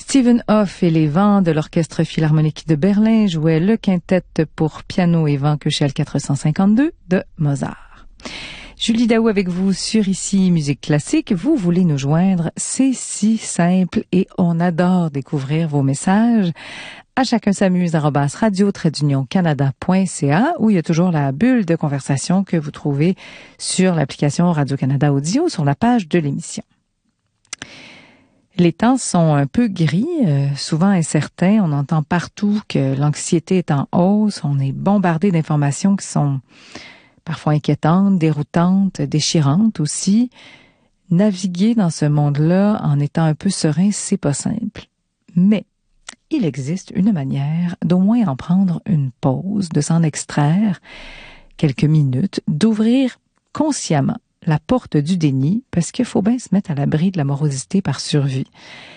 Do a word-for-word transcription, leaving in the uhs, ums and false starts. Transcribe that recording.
Stephen Hoff et les Vents de l'Orchestre Philharmonique de Berlin jouaient le quintet pour piano et vent Köchel quatre cent cinquante-deux de Mozart. Julie Daou avec vous sur Ici Musique Classique. Vous voulez nous joindre, c'est si simple et on adore découvrir vos messages. À chacun s'amuse arobase radio trait d'union canada point c a où il y a toujours la bulle de conversation que vous trouvez sur l'application Radio-Canada Audio sur la page de l'émission. Les temps sont un peu gris, euh, souvent incertains. On entend partout que l'anxiété est en hausse. On est bombardé d'informations qui sont parfois inquiétantes, déroutantes, déchirantes aussi. Naviguer dans ce monde-là en étant un peu serein, c'est pas simple. Mais il existe une manière d'au moins en prendre une pause, de s'en extraire quelques minutes, d'ouvrir consciemment la porte du déni, parce qu'il faut bien se mettre à l'abri de la morosité par survie.